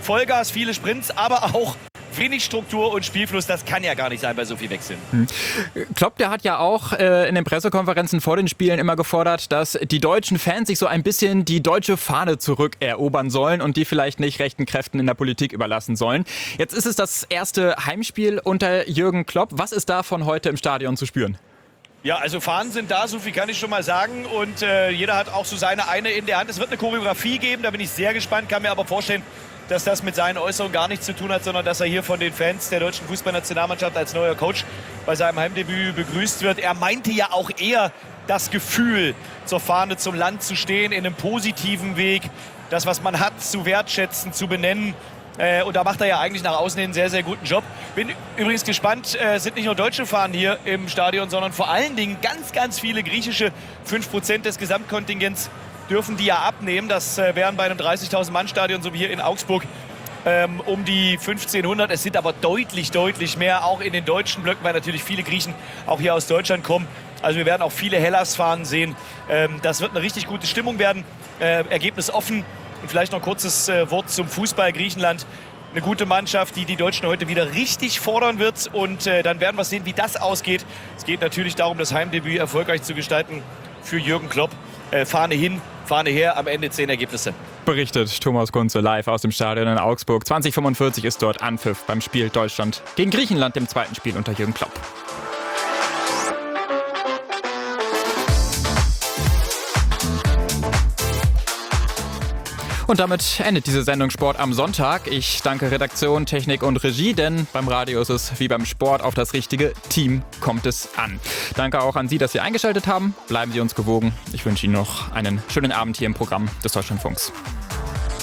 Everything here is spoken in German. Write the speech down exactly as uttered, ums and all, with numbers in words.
Vollgas, viele Sprints, aber auch wenig Struktur und Spielfluss. Das kann ja gar nicht sein bei so viel Wechseln. Hm. Klopp, der hat ja auch äh, in den Pressekonferenzen vor den Spielen immer gefordert, dass die deutschen Fans sich so ein bisschen die deutsche Fahne zurückerobern sollen und die vielleicht nicht rechten Kräften in der Politik überlassen sollen. Jetzt ist es das erste Heimspiel unter Jürgen Klopp. Was ist davon heute im Stadion zu spüren? Ja, also Fahnen sind da, so viel kann ich schon mal sagen. Und äh, jeder hat auch so seine eine in der Hand. Es wird eine Choreografie geben, da bin ich sehr gespannt, kann mir aber vorstellen, dass das mit seinen Äußerungen gar nichts zu tun hat, sondern dass er hier von den Fans der deutschen Fußballnationalmannschaft als neuer Coach bei seinem Heimdebüt begrüßt wird. Er meinte ja auch eher das Gefühl, zur Fahne zum Land zu stehen, in einem positiven Weg, das, was man hat, zu wertschätzen, zu benennen. Äh, und da macht er ja eigentlich nach außen hin einen sehr, sehr guten Job. Bin übrigens gespannt, äh, sind nicht nur deutsche Fahnen hier im Stadion, sondern vor allen Dingen ganz, ganz viele griechische. fünf Prozent des Gesamtkontingents dürfen die ja abnehmen. Das äh, wären bei einem dreißigtausend Mann Stadion, so wie hier in Augsburg, ähm, um die fünfzehnhundert. Es sind aber deutlich, deutlich mehr, auch in den deutschen Blöcken, weil natürlich viele Griechen auch hier aus Deutschland kommen. Also wir werden auch viele Hellas-Fahnen sehen. Ähm, das wird eine richtig gute Stimmung werden. Äh, Ergebnis offen. Und vielleicht noch ein kurzes äh, Wort zum Fußball. Griechenland, eine gute Mannschaft, die die Deutschen heute wieder richtig fordern wird. Und äh, dann werden wir sehen, wie das ausgeht. Es geht natürlich darum, das Heimdebüt erfolgreich zu gestalten für Jürgen Klopp. Äh, Fahne hin, Fahne her, am Ende zehn Ergebnisse. Berichtet Thomas Kunze live aus dem Stadion in Augsburg. zwanzig fünfundvierzig ist dort Anpfiff beim Spiel Deutschland gegen Griechenland, im zweiten Spiel unter Jürgen Klopp. Und damit endet diese Sendung Sport am Sonntag. Ich danke Redaktion, Technik und Regie, denn beim Radio ist es wie beim Sport, auf das richtige Team kommt es an. Danke auch an Sie, dass Sie eingeschaltet haben. Bleiben Sie uns gewogen. Ich wünsche Ihnen noch einen schönen Abend hier im Programm des Deutschlandfunks.